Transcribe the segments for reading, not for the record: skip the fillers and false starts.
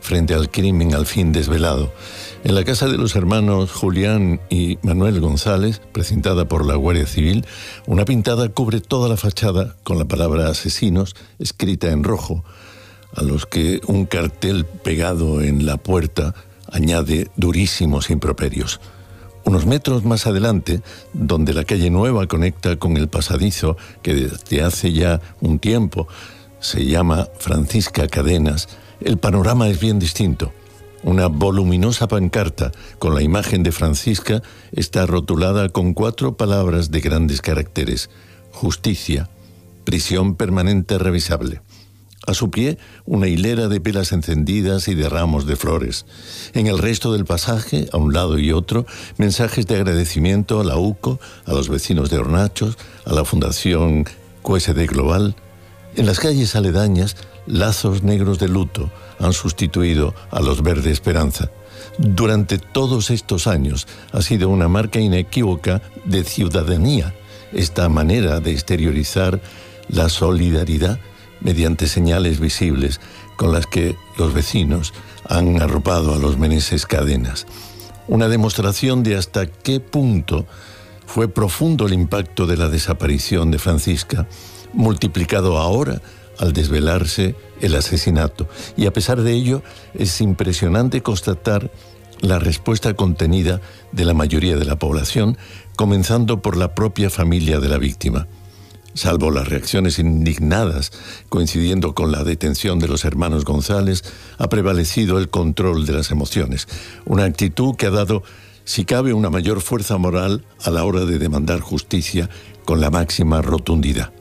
frente al crimen al fin desvelado. En la casa de los hermanos Julián y Manuel González, precintada por la Guardia Civil, una pintada cubre toda la fachada con la palabra asesinos escrita en rojo, a los que un cartel pegado en la puerta añade durísimos improperios. Unos metros más adelante, donde la calle Nueva conecta con el pasadizo que desde hace ya un tiempo se llama Francisca Cadenas, el panorama es bien distinto. Una voluminosa pancarta con la imagen de Francisca está rotulada con 4 palabras de grandes caracteres: justicia, prisión permanente revisable. A su pie, una hilera de velas encendidas y de ramos de flores. En el resto del pasaje, a un lado y otro, mensajes de agradecimiento a la UCO, a los vecinos de Hornachos, a la Fundación QSD Global. En las calles aledañas, lazos negros de luto han sustituido a los verde esperanza. Durante todos estos años ha sido una marca inequívoca de ciudadanía esta manera de exteriorizar la solidaridad mediante señales visibles con las que los vecinos han arropado a los Meneses Cadenas. Una demostración de hasta qué punto fue profundo el impacto de la desaparición de Francisca, multiplicado ahora al desvelarse el asesinato. Y a pesar de ello, es impresionante constatar la respuesta contenida de la mayoría de la población, comenzando por la propia familia de la víctima. Salvo las reacciones indignadas, coincidiendo con la detención de los hermanos González, ha prevalecido el control de las emociones. Una actitud que ha dado, si cabe, una mayor fuerza moral a la hora de demandar justicia con la máxima rotundidad.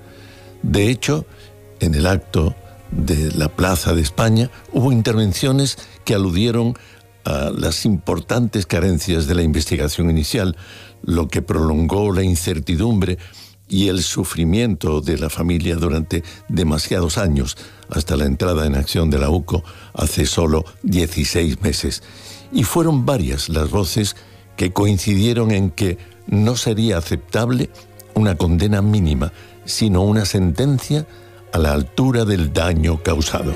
De hecho, en el acto de la Plaza de España hubo intervenciones que aludieron a las importantes carencias de la investigación inicial, lo que prolongó la incertidumbre y el sufrimiento de la familia durante demasiados años, hasta la entrada en acción de la UCO hace solo 16 meses. Y fueron varias las voces que coincidieron en que no sería aceptable una condena mínima, sino una sentencia a la altura del daño causado.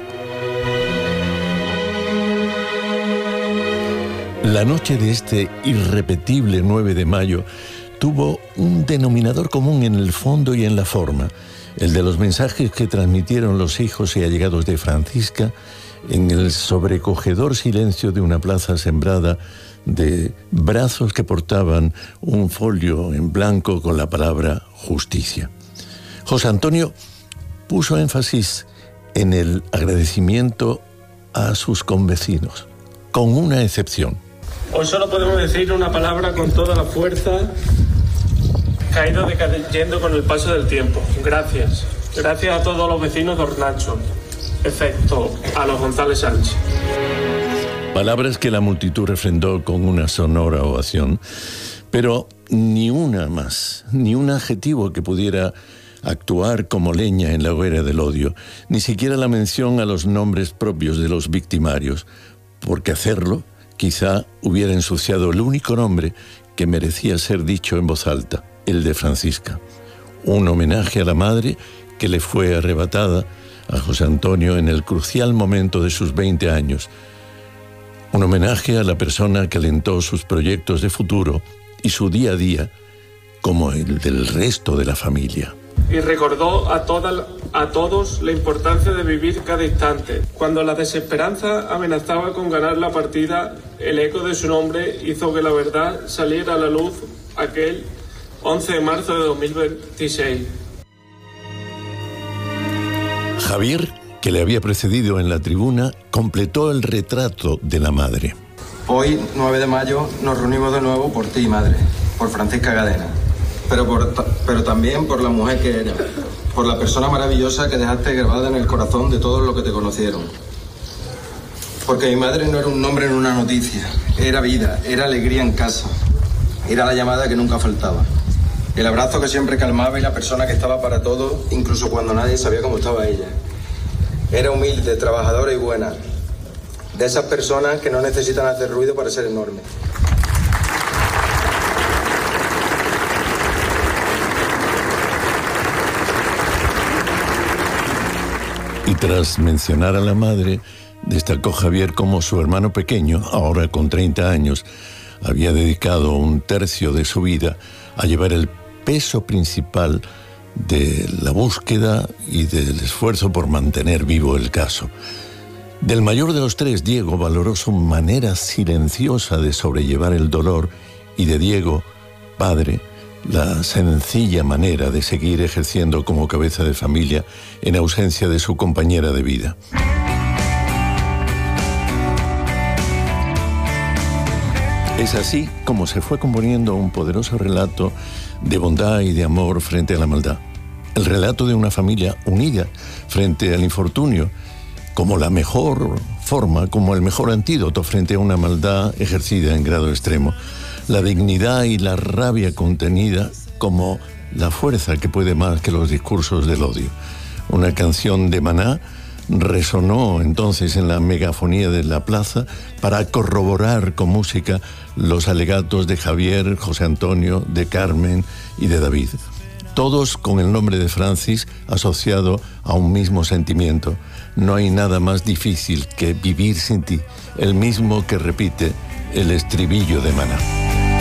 La noche de este irrepetible 9 de mayo tuvo un denominador común en el fondo y en la forma, el de los mensajes que transmitieron los hijos y allegados de Francisca en el sobrecogedor silencio de una plaza sembrada de brazos que portaban un folio en blanco con la palabra justicia. José Antonio puso énfasis en el agradecimiento a sus convecinos, con una excepción. Hoy solo podemos decir una palabra con toda la fuerza que ha ido decayendo con el paso del tiempo. Gracias. Gracias a todos los vecinos de Hornachos, excepto a los González Sánchez. Palabras que la multitud refrendó con una sonora ovación, pero ni una más, ni un adjetivo que pudiera actuar como leña en la hoguera del odio, ni siquiera la mención a los nombres propios de los victimarios, porque hacerlo quizá hubiera ensuciado el único nombre que merecía ser dicho en voz alta, el de Francisca. Un homenaje a la madre que le fue arrebatada a José Antonio en el crucial momento de sus 20 años. Un homenaje a la persona que alentó sus proyectos de futuro y su día a día, como el del resto de la familia. Y recordó a todos la importancia de vivir cada instante. Cuando la desesperanza amenazaba con ganar la partida, el eco de su nombre hizo que la verdad saliera a la luz aquel 11 de marzo de 2026. Javier, que le había precedido en la tribuna, completó el retrato de la madre. Hoy, 9 de mayo, nos reunimos de nuevo por ti, madre, por Francisca Cadenas, pero también por la mujer que eres, por la persona maravillosa que dejaste grabada en el corazón de todos los que te conocieron. Porque mi madre no era un nombre en una noticia, era vida, era alegría en casa, era la llamada que nunca faltaba, el abrazo que siempre calmaba y la persona que estaba para todo, incluso cuando nadie sabía cómo estaba ella. Era humilde, trabajadora y buena, de esas personas que no necesitan hacer ruido para ser enormes. Y tras mencionar a la madre, Destacó Javier cómo su hermano pequeño, ahora con 30 años, había dedicado un tercio de su vida a llevar el peso principal de la búsqueda y del esfuerzo por mantener vivo el caso. Del mayor de los tres, Diego, valoró su manera silenciosa de sobrellevar el dolor, y de Diego, padre, la sencilla manera de seguir ejerciendo como cabeza de familia en ausencia de su compañera de vida. Es así como se fue componiendo un poderoso relato de bondad y de amor frente a la maldad. El relato de una familia unida frente al infortunio, como la mejor forma, como el mejor antídoto frente a una maldad ejercida en grado extremo. La dignidad y la rabia contenida como la fuerza que puede más que los discursos del odio. Una canción de Maná resonó entonces en la megafonía de la plaza para corroborar con música los alegatos de Javier, José Antonio, de Carmen y de David. Todos con el nombre de Francis asociado a un mismo sentimiento. No hay nada más difícil que vivir sin ti, el mismo que repite el estribillo de Maná.